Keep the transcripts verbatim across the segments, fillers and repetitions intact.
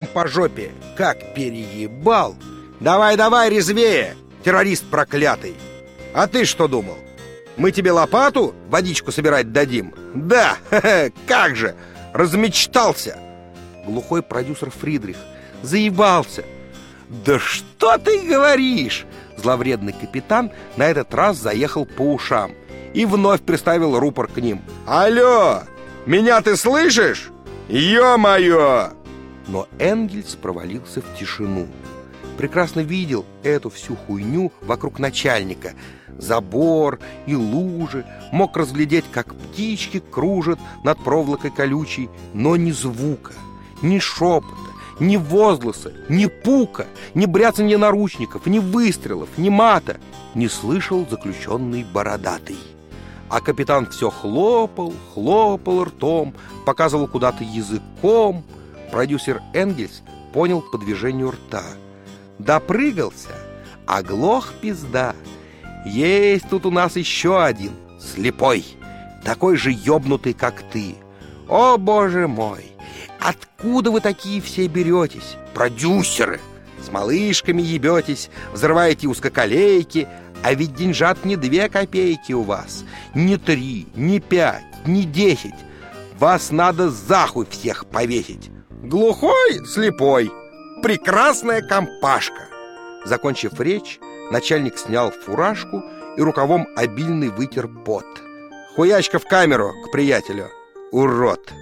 по жопе как переебал. Давай-давай резвее, террорист проклятый. А ты что думал? Мы тебе лопату водичку собирать дадим? Да, ха-ха, как же, размечтался. Глухой продюсер Фридрих заебался. Да что ты говоришь? Зловредный капитан на этот раз заехал по ушам и вновь приставил рупор к ним. Алло, меня ты слышишь? Ё-моё! Но Энгельс провалился в тишину. Прекрасно видел эту всю хуйню вокруг начальника. Забор и лужи. Мог разглядеть, как птички кружат над проволокой колючей, но ни звука, ни шепота, ни возгласа, ни пука, ни бряцанья наручников, ни выстрелов, ни мата не слышал заключенный бородатый. А капитан все хлопал, хлопал ртом, показывал куда-то языком. Продюсер Энгельс понял по движению рта. Допрыгался, оглох пизда. Есть тут у нас еще один, слепой, такой же ёбнутый, как ты. О, боже мой, откуда вы такие все беретесь, продюсеры? С малышками ебетесь, взрываете узкоколейки, а ведь деньжат не две копейки у вас, не три, не пять, не десять. Вас надо за хуй всех повесить. Глухой, слепой, прекрасная компашка. Закончив речь, начальник снял фуражку и рукавом обильный вытер пот. Хуячка в камеру к приятелю, урод.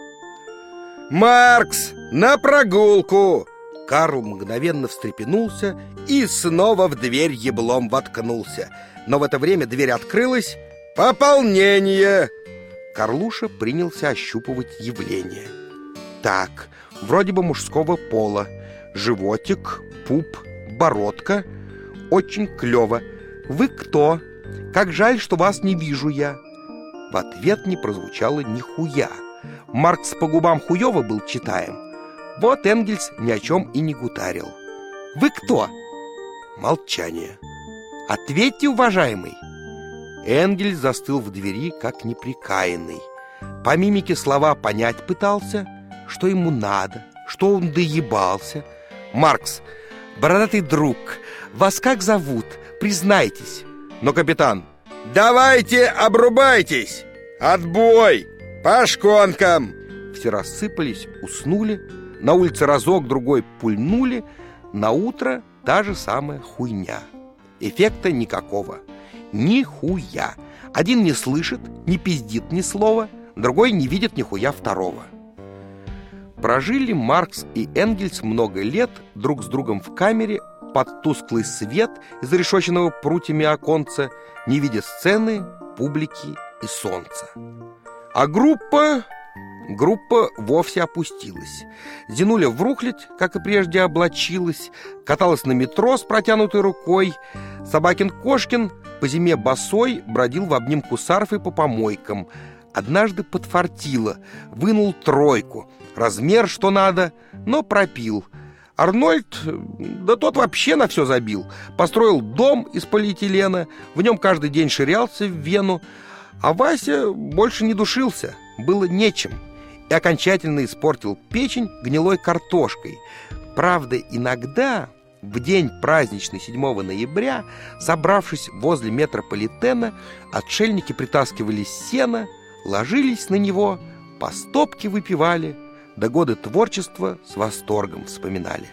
Маркс, на прогулку! Карл мгновенно встрепенулся и снова в дверь еблом воткнулся. Но в это время дверь открылась. Пополнение! Карлуша принялся ощупывать явление. Так, вроде бы мужского пола. Животик, пуп, бородка. Очень клево. Вы кто? Как жаль, что вас не вижу я. В ответ не прозвучало нихуя. Маркс по губам хуёво был читаем. Вот Энгельс ни о чем и не гутарил. Вы кто? Молчание. Ответьте, уважаемый. Энгельс застыл в двери, как неприкаянный. По мимике слова понять пытался, что ему надо, что он доебался. Маркс, бородатый друг, вас как зовут? Признайтесь. Но капитан: давайте обрубайтесь! Отбой! По шконкам! Все рассыпались, уснули. На улице разок-другой пульнули. На утро та же самая хуйня. Эффекта никакого. Нихуя. Один не слышит, не пиздит ни слова, другой не видит нихуя второго. Прожили Маркс и Энгельс много лет друг с другом в камере под тусклый свет из зарешоченного прутьями оконца, не видя сцены, публики и солнца. А группа... Группа вовсе опустилась. Зинуля в рухлядь, как и прежде, облачилась, каталась на метро с протянутой рукой. Собакин-кошкин по зиме босой бродил в обнимку с арфой по помойкам. Однажды подфартило, вынул тройку, размер что надо, но пропил. Арнольд, да тот вообще на все забил. Построил дом из полиэтилена, в нем каждый день ширялся в Вену. А Вася больше не душился, было нечем. И окончательно испортил печень гнилой картошкой. Правда, иногда, в день праздничный седьмого ноября, собравшись возле метрополитена, отшельники притаскивали сено, ложились на него, по стопке выпивали, да годы творчества с восторгом вспоминали.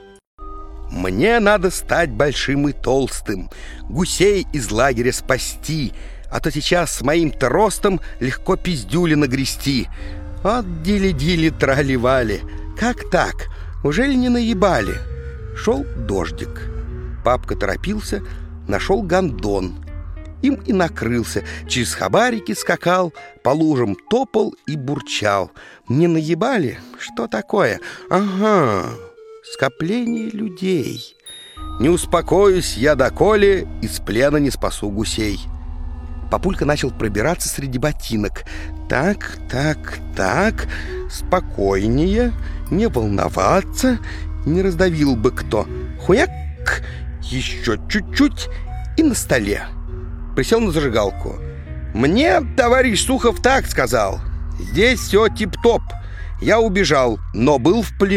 Мне надо стать большим и толстым, гусей из лагеря спасти, а то сейчас с моим-то ростом легко пиздюли нагрести. Вот дили-дили трали-вали. Как так? Ужели не наебали? Шел дождик. Папка торопился, нашел гондон. Им и накрылся. Через хабарики скакал, по лужам топал и бурчал. Не наебали? Что такое? Ага, скопление людей. Не успокоюсь я доколе, из плена не спасу гусей. Папулька начал пробираться среди ботинок. Так, так, так, спокойнее, не волноваться, не раздавил бы кто. Хуяк, еще чуть-чуть и на столе. Присел на зажигалку. Мне товарищ Сухов так сказал. Здесь все тип-топ. Я убежал, но был в плену.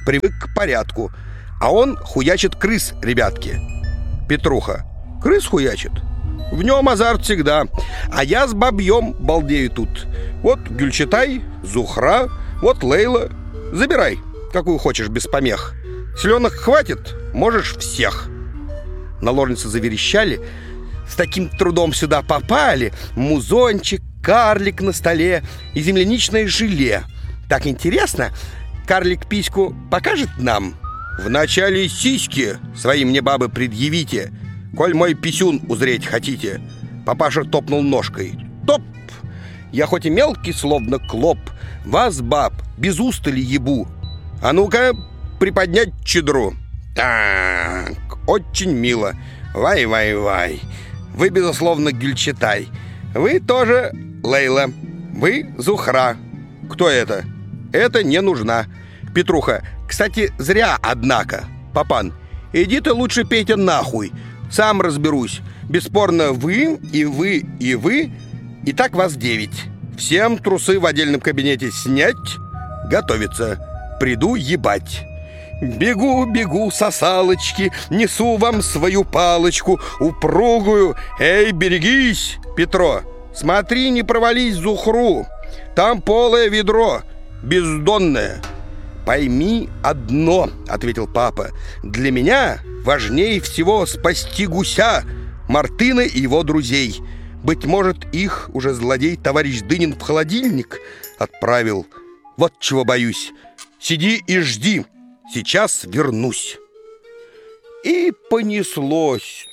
привык к порядку, а он хуячит крыс, ребятки. Петруха: крыс хуячит? В нем азарт всегда. А я с бабьем балдею тут. Вот Гюльчатай, Зухра, вот Лейла. Забирай, какую хочешь, без помех. Селенок хватит, можешь всех. Наложницы заверещали. С таким трудом сюда попали. Музончик, карлик на столе и земляничное желе. Так интересно. Карлик письку покажет нам? Вначале сиськи свои мне, бабы, предъявите, коль мой писюн узреть хотите. Папаша топнул ножкой. Топ! Я хоть и мелкий, словно клоп, вас, баб, без устали ебу. А ну-ка, приподнять чедру. Так, очень мило. Вай-вай-вай. Вы, безусловно, Гюльчатай. Вы тоже Лейла. Вы Зухра. Кто это? Это не нужна. Петруха: кстати, зря, однако. Папан: иди ты лучше, Петя, нахуй. Сам разберусь. Бесспорно, вы и вы и вы. И так вас девять. Всем трусы в отдельном кабинете снять. Готовиться. Приду ебать. Бегу, бегу, сосалочки, несу вам свою палочку упругую. Эй, берегись, Петро. Смотри, не провались Зухру. Там полое ведро, бездонное. «Пойми одно», — ответил папа, — «для меня важнее всего спасти гуся, Мартына и его друзей. Быть может, их уже злодей товарищ Дынин в холодильник отправил. Вот чего боюсь. Сиди и жди, сейчас вернусь». И понеслось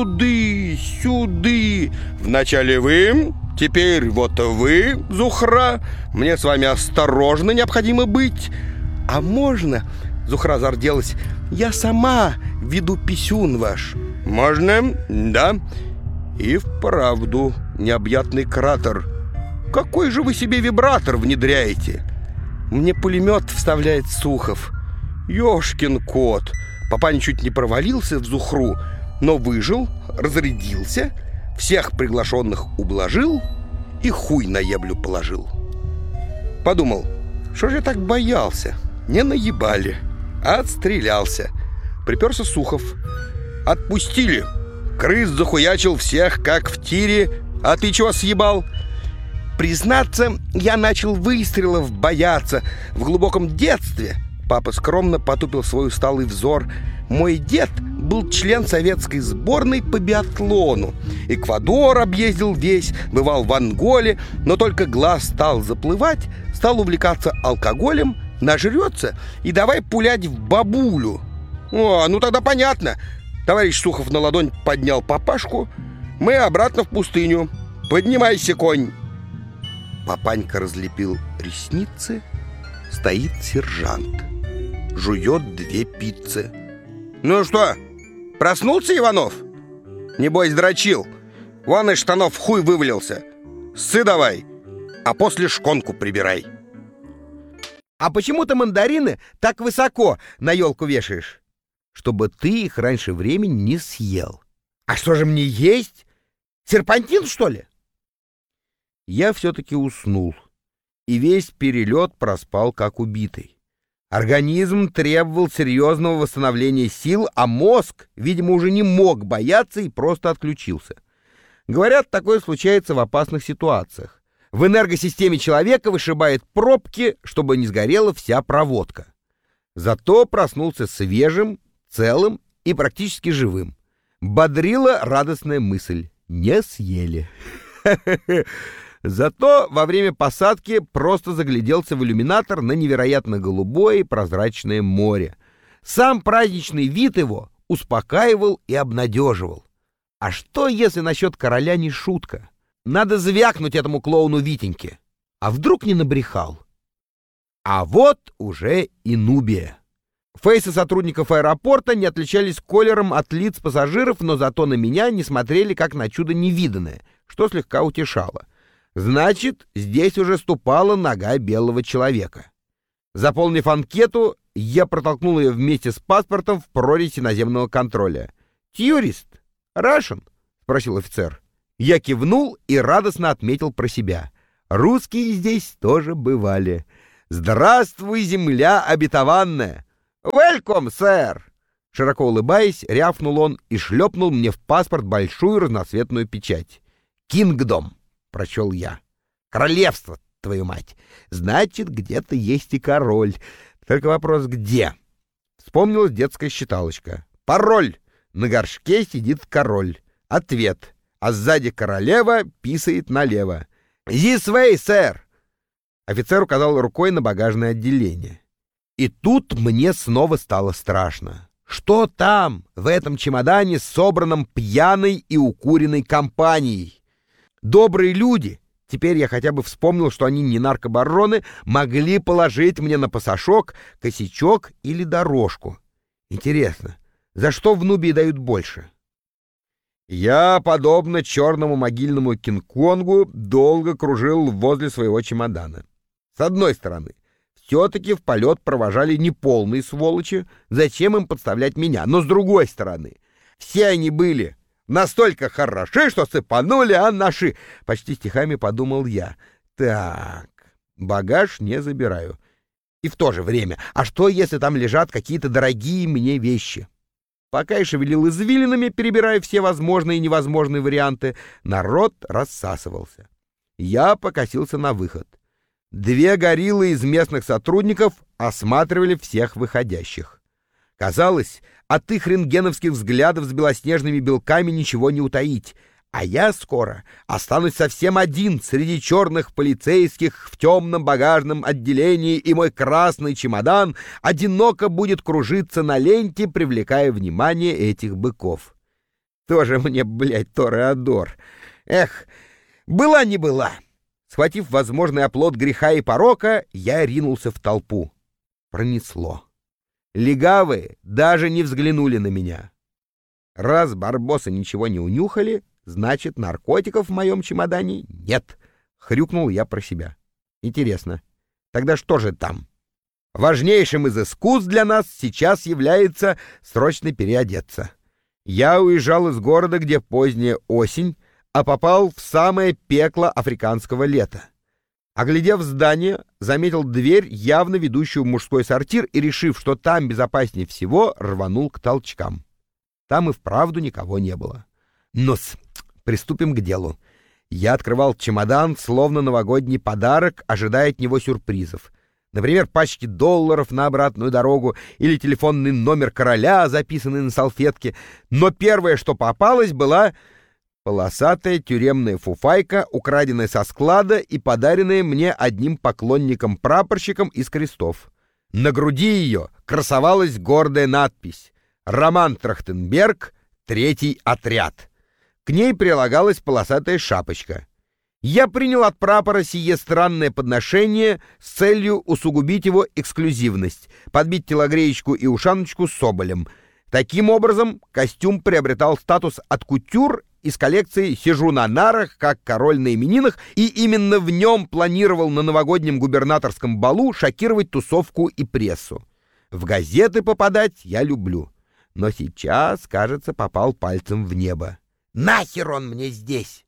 туды-сюды. Вначале вы, теперь вот вы, Зухра. Мне с вами осторожно необходимо быть. «А можно, — Зухра зарделась, — я сама веду писюн ваш?» «Можно, да. И вправду необъятный кратер. Какой же вы себе вибратор внедряете?» «Мне пулемет вставляет Сухов». «Ешкин кот!» Папа чуть не провалился в Зухру, но выжил, разрядился, всех приглашенных ублажил и хуй на еблю положил. Подумал: что же я так боялся? Не наебали, а отстрелялся. Приперся Сухов. Отпустили. Крыс захуячил всех, как в тире. А ты чего съебал? Признаться, я начал выстрелов бояться в глубоком детстве. Папа скромно потупил свой усталый взор. Мой дед был член советской сборной по биатлону. Эквадор объездил весь, бывал в Анголе, но только глаз стал заплывать, стал увлекаться алкоголем, нажрется и давай пулять в бабулю. О, ну тогда понятно. Товарищ Сухов на ладонь поднял папашку. Мы обратно в пустыню. Поднимайся, конь. Папанька разлепил ресницы. Стоит сержант. Жует две пиццы. Ну что, проснулся, Иванов? Небось, дрочил. Вон из штанов хуй вывалился. Ссы давай, а после шконку прибирай. А почему ты мандарины так высоко на елку вешаешь? Чтобы ты их раньше времени не съел. А что же мне есть? Серпантин, что ли? Я все-таки уснул. И весь перелет проспал как убитый. Организм требовал серьезного восстановления сил, а мозг, видимо, уже не мог бояться и просто отключился. Говорят, такое случается в опасных ситуациях. В энергосистеме человека вышибает пробки, чтобы не сгорела вся проводка. Зато проснулся свежим, целым и практически живым. Бодрила радостная мысль: не съели. Зато во время посадки просто загляделся в иллюминатор на невероятно голубое и прозрачное море. Сам праздничный вид его успокаивал и обнадеживал. А что, если насчет короля не шутка? Надо звякнуть этому клоуну Витеньке. А вдруг не набрехал? А вот уже и Нубия. Фейсы сотрудников аэропорта не отличались колером от лиц пассажиров, но зато на меня не смотрели как на чудо невиданное, что слегка утешало. Значит, здесь уже ступала нога белого человека. Заполнив анкету, я протолкнул ее вместе с паспортом в прорезь наземного контроля. «Тьюрист? Рашен?» — спросил офицер. Я кивнул и радостно отметил про себя: русские здесь тоже бывали. «Здравствуй, земля обетованная! «Welcome, сэр!» Широко улыбаясь, рявкнул он и шлепнул мне в паспорт большую разноцветную печать. «Кингдом», — прочел я. «Королевство, твою мать! Значит, где-то есть и король. Только вопрос, где?» Вспомнилась детская считалочка. «Пароль! На горшке сидит король. Ответ. А сзади королева писает налево. This way, сэр!» Офицер указал рукой на багажное отделение. И тут мне снова стало страшно. Что там, в этом чемодане, собранном пьяной и укуренной компанией? Добрые люди, теперь я хотя бы вспомнил, что они не наркобароны, могли положить мне на пасашок косячок или дорожку. Интересно, за что в Нубии дают больше? Я, подобно черному могильному Кинг-Конгу, долго кружил возле своего чемодана. С одной стороны, все-таки в полет провожали неполные сволочи, зачем им подставлять меня? Но с другой стороны, все они были настолько хороши, что сыпанули, а наши... Почти стихами подумал я. Так, багаж не забираю. И в то же время, а что, если там лежат какие-то дорогие мне вещи? Пока я шевелил извилинами, перебирая все возможные и невозможные варианты, народ рассасывался. Я покосился на выход. Две гориллы из местных сотрудников осматривали всех выходящих. Казалось, от их рентгеновских взглядов с белоснежными белками ничего не утаить, а я скоро останусь совсем один среди черных полицейских в темном багажном отделении, и мой красный чемодан одиноко будет кружиться на ленте, привлекая внимание этих быков. Тоже мне, блядь, Тореадор. Эх, была не была. Схватив возможный оплот греха и порока, я ринулся в толпу. Пронесло. Легавые даже не взглянули на меня. Раз барбосы ничего не унюхали, значит, наркотиков в моем чемодане нет. Хрюкнул я про себя. Интересно, тогда что же там? Важнейшим из искусств для нас сейчас является срочно переодеться. Я уезжал из города, где поздняя осень, а попал в самое пекло африканского лета. Оглядев здание, заметил дверь, явно ведущую в мужской сортир, и, решив, что там безопаснее всего, рванул к толчкам. Там и вправду никого не было. Но-с, приступим к делу. Я открывал чемодан, словно новогодний подарок, ожидая от него сюрпризов. Например, пачки долларов на обратную дорогу или телефонный номер короля, записанный на салфетке. Но первое, что попалось, была... полосатая тюремная фуфайка, украденная со склада и подаренная мне одним поклонником-прапорщиком из крестов. На груди ее красовалась гордая надпись «Роман Трахтенберг, третий отряд». К ней прилагалась полосатая шапочка. Я принял от прапора сие странное подношение с целью усугубить его эксклюзивность, подбить телогреечку и ушаночку соболем. Таким образом, костюм приобретал статус от кутюр из коллекции «Сижу на нарах, как король на именинах», и именно в нем планировал на новогоднем губернаторском балу шокировать тусовку и прессу. В газеты попадать я люблю, но сейчас, кажется, попал пальцем в небо. Нахер он мне здесь?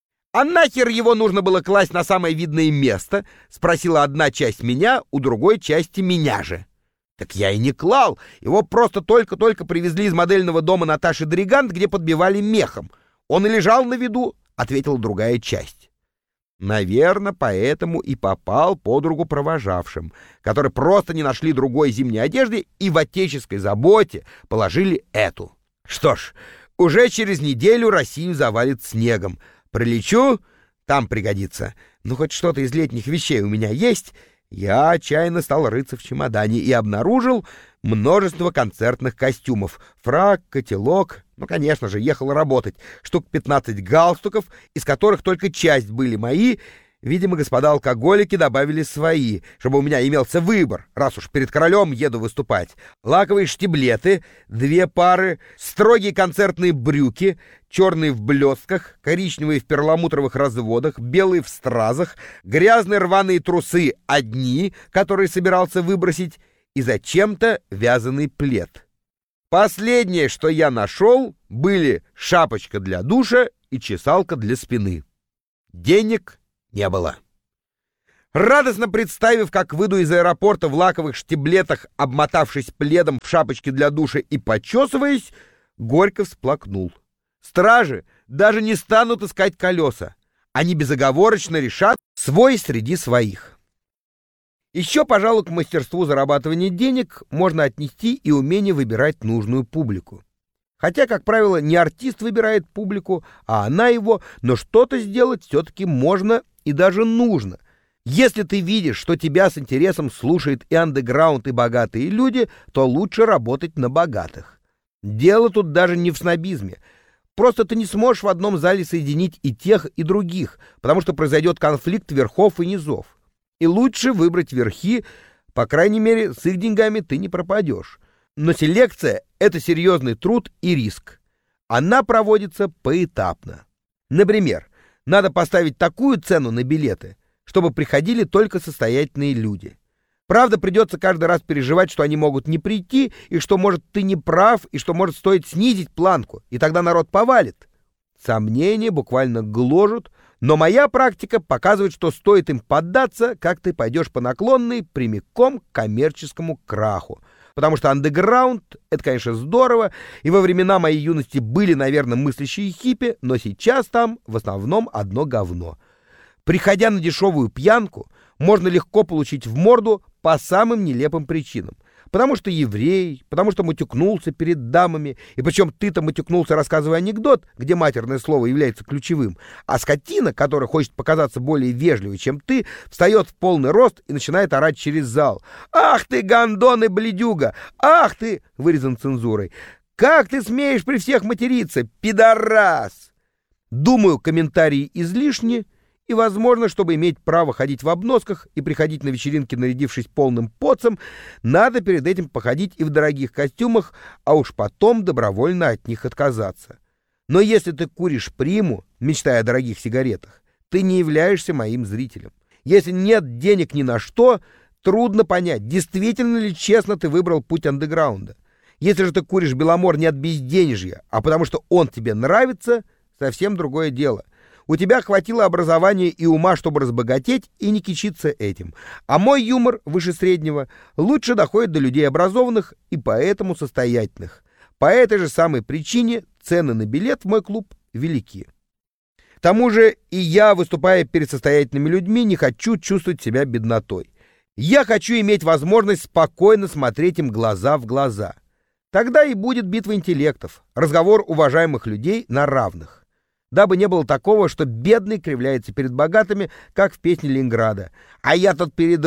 А нахер его нужно было класть на самое видное место, спросила одна часть меня у другой части меня же. Так я и не клал, его просто только-только привезли из модельного дома Наташи Дригант, где подбивали мехом. Он и лежал на виду, ответила другая часть. Наверное, поэтому и попал под руку провожавшим, которые просто не нашли другой зимней одежды и в отеческой заботе положили эту. Что ж, уже через неделю Россию завалит снегом. Прилечу, там пригодится. Ну, хоть что-то из летних вещей у меня есть. Я отчаянно стал рыться в чемодане и обнаружил множество концертных костюмов. Фрак, котелок. Ну, конечно же, ехал работать. Штук пятнадцать галстуков, из которых только часть были мои. Видимо, господа алкоголики добавили свои, чтобы у меня имелся выбор, раз уж перед королем еду выступать. Лаковые штиблеты, две пары, строгие концертные брюки, черные в блестках, коричневые в перламутровых разводах, белые в стразах, грязные рваные трусы одни, которые собирался выбросить, и зачем-то вязаный плед. Последнее, что я нашел, были шапочка для душа и чесалка для спины. Денег не было. Радостно представив, как выйду из аэропорта в лаковых штиблетах, обмотавшись пледом в шапочке для душа и почесываясь, горько всплакнул. Стражи даже не станут искать колеса. Они безоговорочно решат свой среди своих. Еще, пожалуй, к мастерству зарабатывания денег можно отнести и умение выбирать нужную публику. Хотя, как правило, не артист выбирает публику, а она его, но что-то сделать все-таки можно и даже нужно. Если ты видишь, что тебя с интересом слушает и андеграунд, и богатые люди, то лучше работать на богатых. Дело тут даже не в снобизме. Просто ты не сможешь в одном зале соединить и тех, и других, потому что произойдет конфликт верхов и низов. И лучше выбрать верхи, по крайней мере, с их деньгами ты не пропадешь. Но селекция — это серьезный труд и риск. Она проводится поэтапно. Например, надо поставить такую цену на билеты, чтобы приходили только состоятельные люди. Правда, придется каждый раз переживать, что они могут не прийти, и что, может, ты не прав, и что, может, стоит снизить планку, и тогда народ повалит. Сомнения буквально гложут, но моя практика показывает, что стоит им поддаться, как ты пойдешь по наклонной прямиком к коммерческому краху. Потому что андеграунд — это, конечно, здорово, и во времена моей юности были, наверное, мыслящие хиппи, но сейчас там в основном одно говно. Приходя на дешевую пьянку, можно легко получить в морду по самым нелепым причинам. Потому что еврей, потому что матюкнулся перед дамами, и причем ты-то матюкнулся, рассказывая анекдот, где матерное слово является ключевым, а скотина, которая хочет показаться более вежливой, чем ты, встает в полный рост и начинает орать через зал. «Ах ты, гондон и бледюга! Ах ты!» — вырезан цензурой. «Как ты смеешь при всех материться, пидорас!» Думаю, комментарии излишни, и, возможно, чтобы иметь право ходить в обносках и приходить на вечеринки, нарядившись полным поцем, надо перед этим походить и в дорогих костюмах, а уж потом добровольно от них отказаться. Но если ты куришь приму, мечтая о дорогих сигаретах, ты не являешься моим зрителем. Если нет денег ни на что, трудно понять, действительно ли честно ты выбрал путь андеграунда. Если же ты куришь Беломор не от безденежья, а потому что он тебе нравится, совсем другое дело. У тебя хватило образования и ума, чтобы разбогатеть и не кичиться этим. А мой юмор выше среднего лучше доходит до людей образованных и поэтому состоятельных. По этой же самой причине цены на билет в мой клуб велики. К тому же и я, выступая перед состоятельными людьми, не хочу чувствовать себя беднотой. Я хочу иметь возможность спокойно смотреть им глаза в глаза. Тогда и будет битва интеллектов, разговор уважаемых людей на равных. Дабы не было такого, что бедный кривляется перед богатыми, как в песне Ленинграда. А я тут перед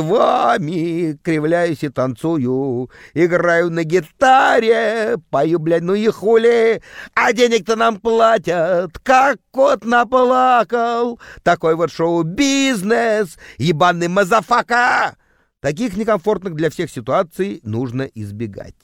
вами кривляюсь и танцую, играю на гитаре, пою, блядь, ну и хули, а денег-то нам платят, как кот наплакал. Такой вот шоу-бизнес, ебаный мазафака. Таких некомфортных для всех ситуаций нужно избегать.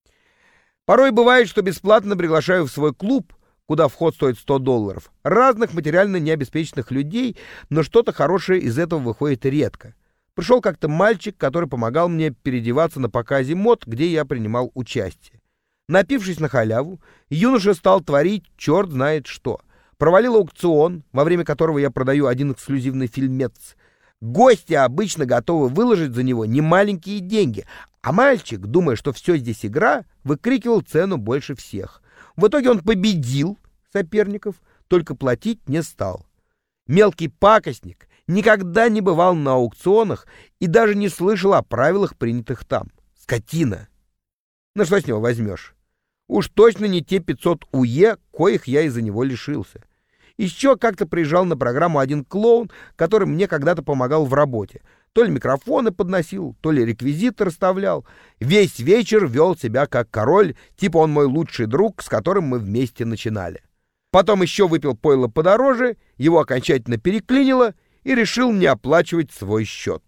Порой бывает, что бесплатно приглашаю в свой клуб, куда вход стоит сто долларов, разных материально необеспеченных людей, но что-то хорошее из этого выходит редко. Пришел как-то мальчик, который помогал мне переодеваться на показе мод, где я принимал участие. Напившись на халяву, юноша стал творить черт знает что. Провалил аукцион, во время которого я продаю один эксклюзивный фильмец. Гости обычно готовы выложить за него немаленькие деньги, а мальчик, думая, что все здесь игра, выкрикивал цену больше всех. В итоге он победил соперников, только платить не стал. Мелкий пакостник никогда не бывал на аукционах и даже не слышал о правилах, принятых там. Скотина! Ну что с него возьмешь? Уж точно не те пятьсот уе, коих я из-за него лишился. Еще как-то приезжал на программу один клоун, который мне когда-то помогал в работе. То ли микрофоны подносил, то ли реквизиты расставлял. Весь вечер вел себя как король, типа он мой лучший друг, с которым мы вместе начинали. Потом еще выпил пойло подороже, его окончательно переклинило и решил не оплачивать свой счет.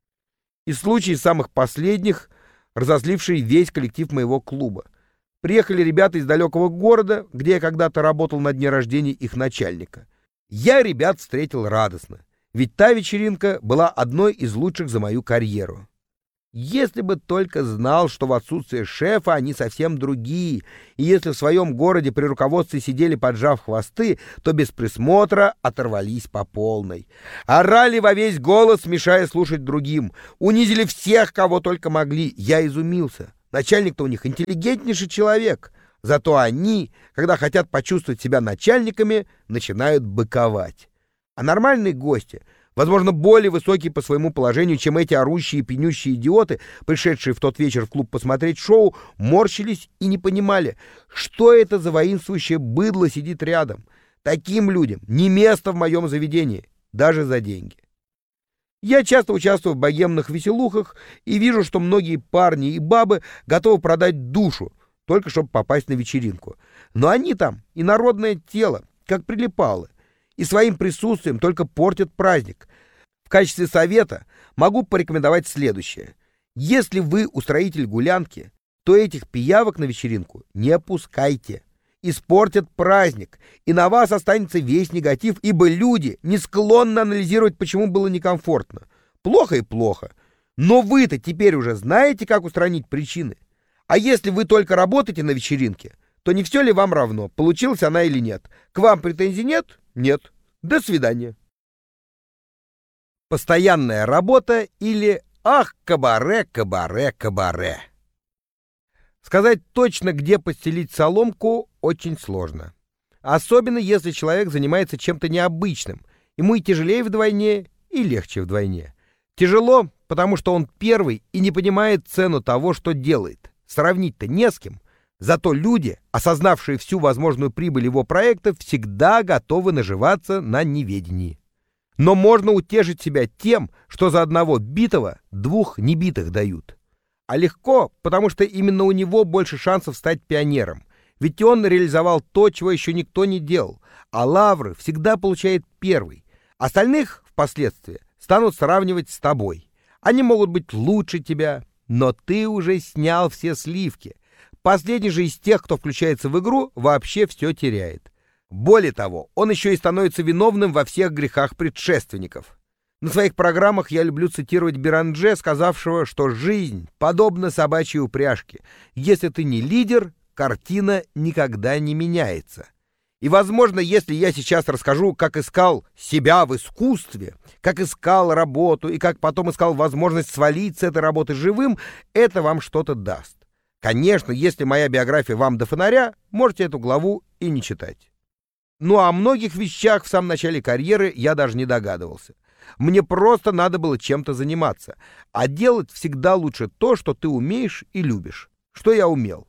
И случай самых последних, разозливший весь коллектив моего клуба. Приехали ребята из далекого города, где я когда-то работал на дне рождения их начальника. Я ребят встретил радостно, ведь та вечеринка была одной из лучших за мою карьеру. Если бы только знал, что в отсутствие шефа они совсем другие, и если в своем городе при руководстве сидели, поджав хвосты, то без присмотра оторвались по полной. Орали во весь голос, мешая слушать другим. Унизили всех, кого только могли. Я изумился. Начальник-то у них интеллигентнейший человек. Зато они, когда хотят почувствовать себя начальниками, начинают быковать. А нормальные гости, возможно, более высокие по своему положению, чем эти орущие и пьянющие идиоты, пришедшие в тот вечер в клуб посмотреть шоу, морщились и не понимали, что это за воинствующее быдло сидит рядом. Таким людям не место в моем заведении, даже за деньги. Я часто участвую в богемных веселухах и вижу, что многие парни и бабы готовы продать душу, только чтобы попасть на вечеринку. Но они там инородное тело, как прилипалы, и своим присутствием только портят праздник. В качестве совета могу порекомендовать следующее. Если вы устроитель гулянки, то этих пиявок на вечеринку не пускайте. Испортят праздник, и на вас останется весь негатив, ибо люди не склонны анализировать, почему было некомфортно. Плохо и плохо. Но вы-то теперь уже знаете, как устранить причины. А если вы только работаете на вечеринке, то не все ли вам равно, получилась она или нет? К вам претензий нет? Нет. До свидания. Постоянная работа или «Ах, кабаре, кабаре, кабаре». Сказать точно, где постелить соломку, очень сложно. Особенно, если человек занимается чем-то необычным. Ему и тяжелее вдвойне, и легче вдвойне. Тяжело, потому что он первый и не понимает цену того, что делает. Сравнить-то не с кем. Зато люди, осознавшие всю возможную прибыль его проекта, всегда готовы наживаться на неведении. Но можно утешить себя тем, что за одного битого двух небитых дают. А легко, потому что именно у него больше шансов стать пионером. Ведь он реализовал то, чего еще никто не делал, а лавры всегда получает первый. Остальных впоследствии станут сравнивать с тобой. Они могут быть лучше тебя, но ты уже снял все сливки. Последний же из тех, кто включается в игру, вообще все теряет. Более того, он еще и становится виновным во всех грехах предшественников. На своих программах я люблю цитировать Берандже, сказавшего, что жизнь подобна собачьей упряжке. Если ты не лидер, картина никогда не меняется. И, возможно, если я сейчас расскажу, как искал себя в искусстве, как искал работу и как потом искал возможность свалить с этой работы живым, это вам что-то даст. Конечно, если моя биография вам до фонаря, можете эту главу и не читать. Ну а о многих вещах в самом начале карьеры я даже не догадывался. Мне просто надо было чем-то заниматься, а делать всегда лучше то, что ты умеешь и любишь. Что я умел?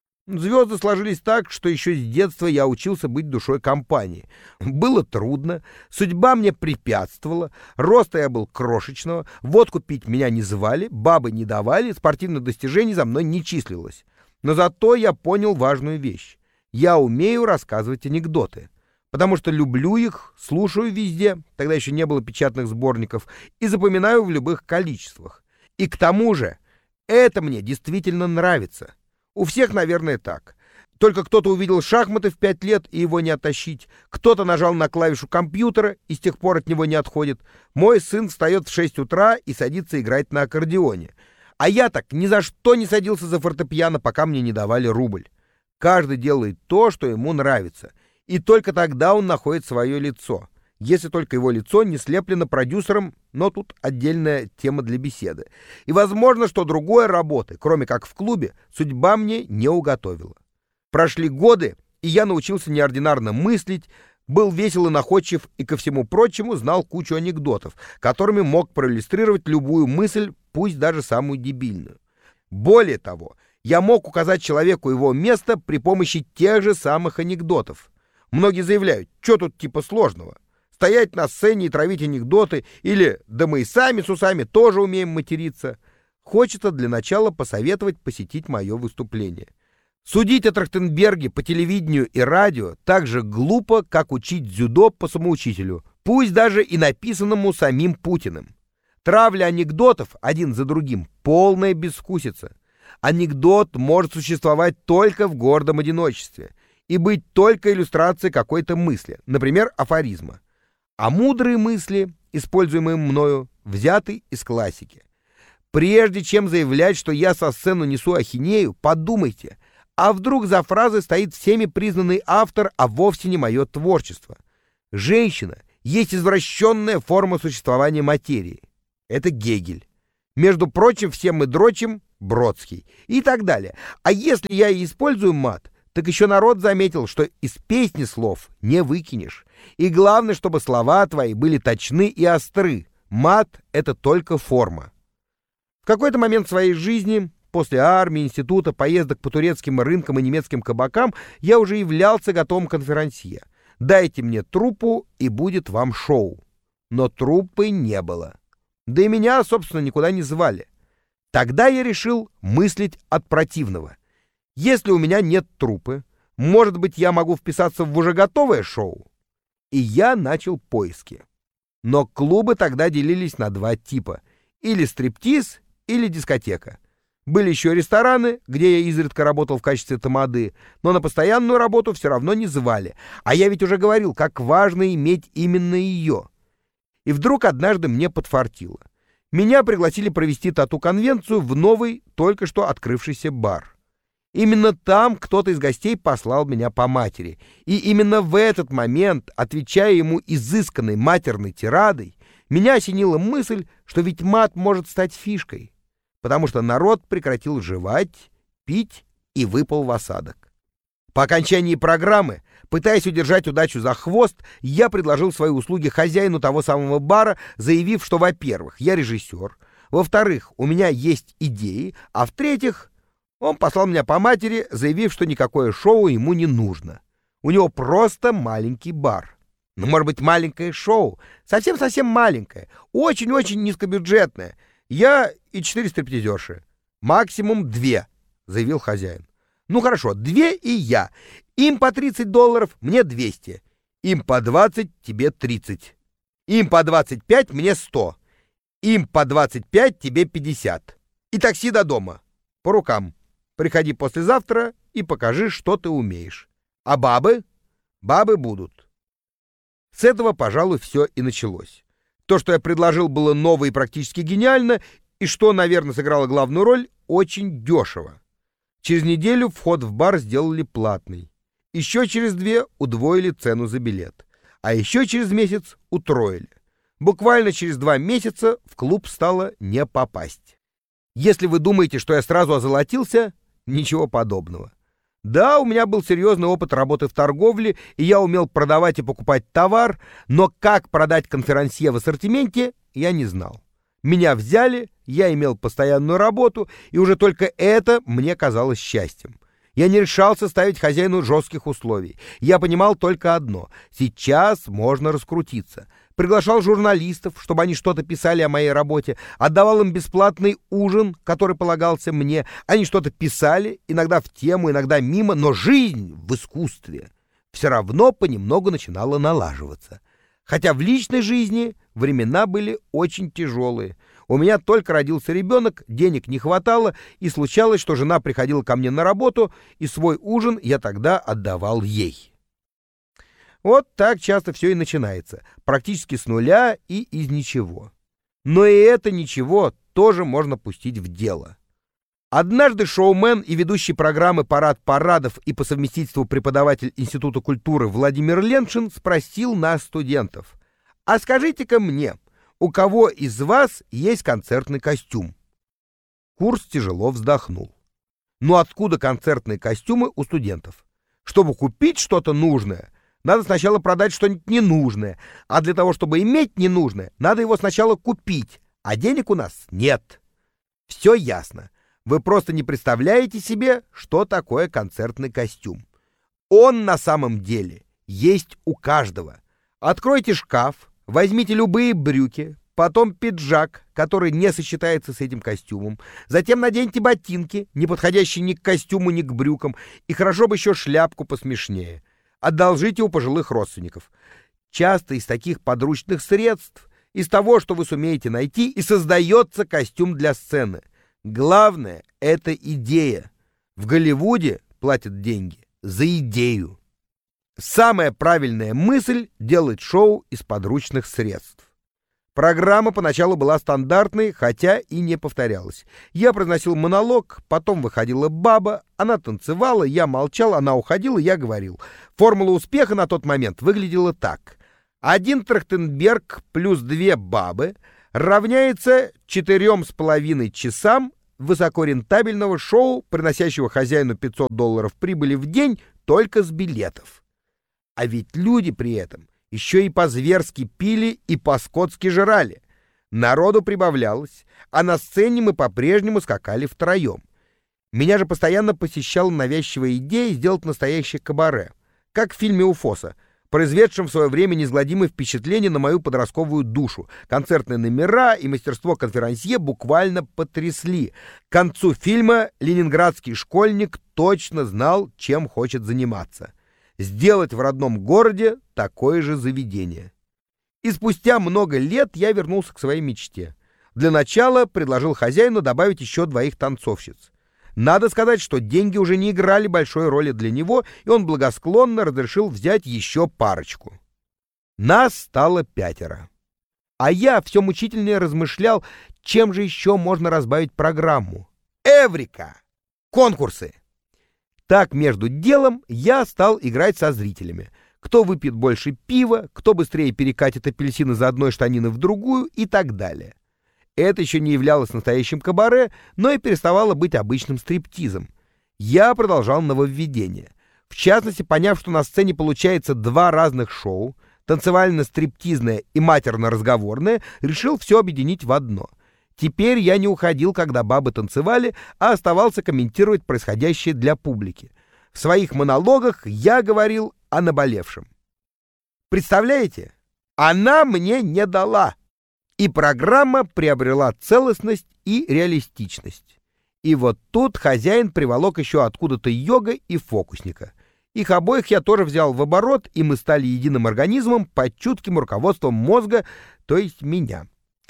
Звезды сложились так, что еще с детства я учился быть душой компании. Было трудно, судьба мне препятствовала, роста я был крошечного, водку пить меня не звали, бабы не давали, спортивных достижений за мной не числилось. Но зато я понял важную вещь. Я умею рассказывать анекдоты, потому что люблю их, слушаю везде, тогда еще не было печатных сборников, и запоминаю в любых количествах. И к тому же это мне действительно нравится. У всех, наверное, так. Только кто-то увидел шахматы в пять лет, и его не оттащить. Кто-то нажал на клавишу компьютера, и с тех пор от него не отходит. Мой сын встает в шесть утра и садится играть на аккордеоне. А я так ни за что не садился за фортепиано, пока мне не давали рубль. Каждый делает то, что ему нравится. И только тогда он находит свое лицо. Если только его лицо не слеплено продюсером, но тут отдельная тема для беседы. И возможно, что другой работы, кроме как в клубе, судьба мне не уготовила. Прошли годы, и я научился неординарно мыслить, был весел и находчив, и ко всему прочему знал кучу анекдотов, которыми мог проиллюстрировать любую мысль, пусть даже самую дебильную. Более того, я мог указать человеку его место при помощи тех же самых анекдотов. Многие заявляют, что тут типа сложного? Стоять на сцене и травить анекдоты, или «да мы и сами с усами тоже умеем материться». Хочется для начала посоветовать посетить мое выступление. Судить о Трахтенберге по телевидению и радио так же глупо, как учить дзюдо по самоучителю, пусть даже и написанному самим Путиным. Травля анекдотов один за другим — полная безвкусица. Анекдот может существовать только в гордом одиночестве и быть только иллюстрацией какой-то мысли, например, афоризма. А мудрые мысли, используемые мною, взяты из классики. Прежде чем заявлять, что я со сцены несу ахинею, подумайте, а вдруг за фразой стоит всеми признанный автор, а вовсе не мое творчество? Женщина есть извращенная форма существования материи. Это Гегель. Между прочим, все мы дрочим, Бродский и так далее. А если я и использую мат, так еще народ заметил, что из песни слов не выкинешь. И главное, чтобы слова твои были точны и остры. Мат — это только форма. В какой-то момент своей жизни, после армии, института, поездок по турецким рынкам и немецким кабакам, я уже являлся готовым конферансье. Дайте мне труппу, и будет вам шоу. Но труппы не было. Да и меня, собственно, никуда не звали. Тогда я решил мыслить от противного. Если у меня нет труппы, может быть, я могу вписаться в уже готовое шоу? И я начал поиски. Но клубы тогда делились на два типа. Или стриптиз, или дискотека. Были еще рестораны, где я изредка работал в качестве тамады, но на постоянную работу все равно не звали. А я ведь уже говорил, как важно иметь именно ее. И вдруг однажды мне подфартило. Меня пригласили провести тату-конвенцию в новый, только что открывшийся бар. Именно там кто-то из гостей послал меня по матери. И именно в этот момент, отвечая ему изысканной матерной тирадой, меня осенила мысль, что ведь мат может стать фишкой, потому что народ прекратил жевать, пить и выпал в осадок. По окончании программы, пытаясь удержать удачу за хвост, я предложил свои услуги хозяину того самого бара, заявив, что, во-первых, я режиссер, во-вторых, у меня есть идеи, а в-третьих, он послал меня по матери, заявив, что никакое шоу ему не нужно. У него просто маленький бар. Ну, может быть, маленькое шоу, совсем-совсем маленькое, очень-очень низкобюджетное. Я и четыре стриптизерши. Максимум две, заявил хозяин. Ну хорошо, две и я. Им по тридцать долларов, мне двести. Им по двадцать, тебе тридцать. Им по двадцать пять, мне сто. Им по двадцать пять, тебе пятьдесят. И такси до дома. По рукам. Приходи послезавтра и покажи, что ты умеешь. А бабы? Бабы будут. С этого, пожалуй, все и началось. То, что я предложил, было ново и практически гениально, и что, наверное, сыграло главную роль, очень дешево. Через неделю вход в бар сделали платный. Еще через две удвоили цену за билет. А еще через месяц утроили. Буквально через два месяца в клуб стало не попасть. Если вы думаете, что я сразу озолотился, ничего подобного. Да, у меня был серьезный опыт работы в торговле, и я умел продавать и покупать товар, но как продать конферансье в ассортименте, я не знал. Меня взяли, я имел постоянную работу, и уже только это мне казалось счастьем. Я не решался ставить хозяину жестких условий. Я понимал только одно — сейчас можно раскрутиться. Приглашал журналистов, чтобы они что-то писали о моей работе, отдавал им бесплатный ужин, который полагался мне. Они что-то писали, иногда в тему, иногда мимо, но жизнь в искусстве все равно понемногу начинала налаживаться. Хотя в личной жизни времена были очень тяжелые. У меня только родился ребенок, денег не хватало, и случалось, что жена приходила ко мне на работу, и свой ужин я тогда отдавал ей. Вот так часто все и начинается, практически с нуля и из ничего. Но и это ничего тоже можно пустить в дело. Однажды шоумен и ведущий программы «Парад парадов» и по совместительству преподаватель Института культуры Владимир Леншин спросил нас, студентов: «А скажите-ка мне, у кого из вас есть концертный костюм?» Курс тяжело вздохнул. Ну откуда концертные костюмы у студентов? Чтобы купить что-то нужное, надо сначала продать что-нибудь ненужное, а для того, чтобы иметь ненужное, надо его сначала купить, а денег у нас нет. Все ясно. Вы просто не представляете себе, что такое концертный костюм. Он на самом деле есть у каждого. Откройте шкаф, возьмите любые брюки, потом пиджак, который не сочетается с этим костюмом, затем наденьте ботинки, не подходящие ни к костюму, ни к брюкам, и хорошо бы еще шляпку посмешнее. Одолжите у пожилых родственников. Часто из таких подручных средств, из того, что вы сумеете найти, и создается костюм для сцены. Главное — это идея. В Голливуде платят деньги за идею. Самая правильная мысль — делать шоу из подручных средств. Программа поначалу была стандартной, хотя и не повторялась. Я произносил монолог, потом выходила баба, она танцевала, я молчал, она уходила, я говорил. Формула успеха на тот момент выглядела так. Один Трахтенберг плюс две бабы равняется четырем с половиной часам высокорентабельного шоу, приносящего хозяину пятьсот долларов прибыли в день только с билетов. А ведь люди при этом еще и по-зверски пили и по-скотски жрали. Народу прибавлялось, а на сцене мы по-прежнему скакали втроем. Меня же постоянно посещала навязчивая идея сделать настоящее кабаре, как в фильме Уфоса, произведшем в свое время неизгладимое впечатление на мою подростковую душу. Концертные номера и мастерство конферансье буквально потрясли. К концу фильма ленинградский школьник точно знал, чем хочет заниматься. Сделать в родном городе такое же заведение. И спустя много лет я вернулся к своей мечте. Для начала предложил хозяину добавить еще двоих танцовщиц. Надо сказать, что деньги уже не играли большой роли для него, и он благосклонно разрешил взять еще парочку. Нас стало пятеро. А я все мучительнее размышлял, чем же еще можно разбавить программу. Эврика! Конкурсы! Так, между делом, я стал играть со зрителями. Кто выпьет больше пива, кто быстрее перекатит апельсин из одной штанины в другую и так далее. Это еще не являлось настоящим кабаре, но и переставало быть обычным стриптизом. Я продолжал нововведение. В частности, поняв, что на сцене получается два разных шоу, танцевально-стриптизное и матерно-разговорное, решил все объединить в одно. Теперь я не уходил, когда бабы танцевали, а оставался комментировать происходящее для публики. В своих монологах я говорил о наболевшем. Представляете? Она мне не дала. И программа приобрела целостность и реалистичность. И вот тут хозяин приволок еще откуда-то йога и фокусника. Их обоих я тоже взял в оборот, и мы стали единым организмом под чутким руководством мозга, то есть меня.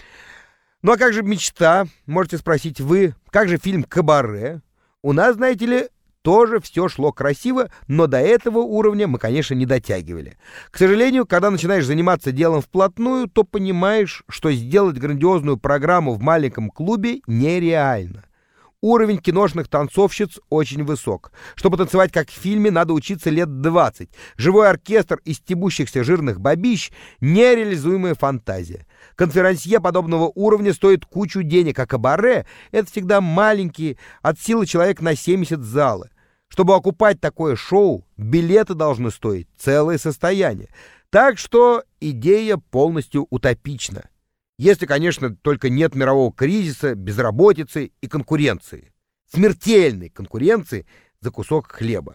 Ну а как же мечта, можете спросить вы, как же фильм «Кабаре»? У нас, знаете ли, тоже все шло красиво, но до этого уровня мы, конечно, не дотягивали. К сожалению, когда начинаешь заниматься делом вплотную, то понимаешь, что сделать грандиозную программу в маленьком клубе нереально. Уровень киношных танцовщиц очень высок. Чтобы танцевать как в фильме, надо учиться лет двадцать. Живой оркестр из стебущихся жирных бабищ — нереализуемая фантазия. Конферансье подобного уровня стоит кучу денег, а кабаре — это всегда маленькие, от силы человек на семьдесят залы. Чтобы окупать такое шоу, билеты должны стоить целое состояние. Так что идея полностью утопична. Если, конечно, только нет мирового кризиса, безработицы и конкуренции. Смертельной конкуренции за кусок хлеба.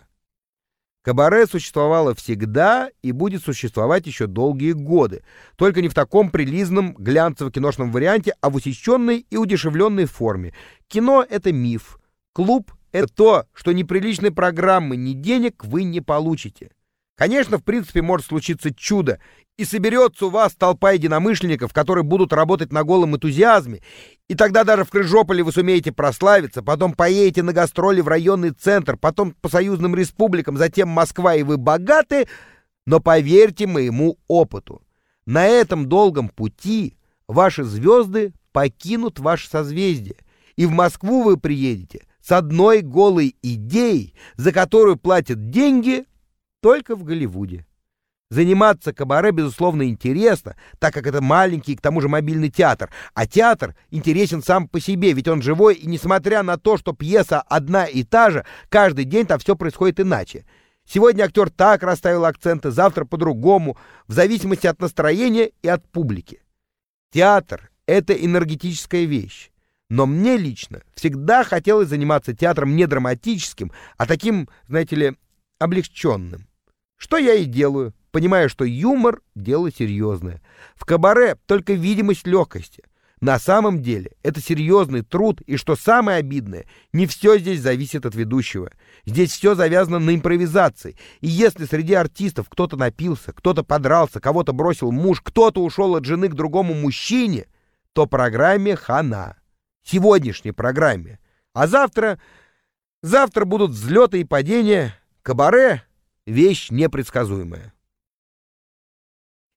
Кабаре существовало всегда и будет существовать еще долгие годы. Только не в таком прилизанном глянцево-киношном варианте, а в усеченной и удешевленной форме. Кино — это миф. Клуб — это то, что ни приличной программы, ни денег вы не получите. Конечно, в принципе, может случиться чудо, и соберется у вас толпа единомышленников, которые будут работать на голом энтузиазме, и тогда даже в Крыжополе вы сумеете прославиться, потом поедете на гастроли в районный центр, потом по союзным республикам, затем Москва, и вы богаты, но поверьте моему опыту, на этом долгом пути ваши звезды покинут ваше созвездие, и в Москву вы приедете с одной голой идеей, за которую платят деньги только в Голливуде. Заниматься кабаре, безусловно, интересно, так как это маленький, к тому же, мобильный театр. А театр интересен сам по себе, ведь он живой, и несмотря на то, что пьеса одна и та же, каждый день там все происходит иначе. Сегодня актер так расставил акценты, завтра по-другому, в зависимости от настроения и от публики. Театр — это энергетическая вещь. Но мне лично всегда хотелось заниматься театром не драматическим, а таким, знаете ли, облегченным. Что я и делаю, понимая, что юмор — дело серьезное. В кабаре только видимость легкости. На самом деле это серьезный труд, и что самое обидное, не все здесь зависит от ведущего. Здесь все завязано на импровизации. И если среди артистов кто-то напился, кто-то подрался, кого-то бросил муж, кто-то ушел от жены к другому мужчине, то программе хана. Сегодняшней программе. А завтра... Завтра будут взлеты и падения. Кабаре — вещь непредсказуемая.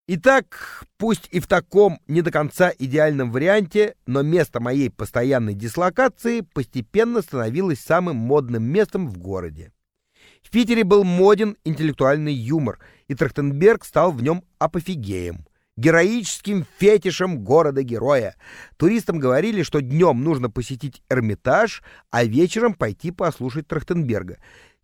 Итак, пусть и в таком не до конца идеальном варианте, но место моей постоянной дислокации постепенно становилось самым модным местом в городе. В Питере был моден интеллектуальный юмор, и Трахтенберг стал в нем апофигеем, героическим фетишем города-героя. Туристам говорили, что днем нужно посетить Эрмитаж, а вечером пойти послушать Трахтенберга.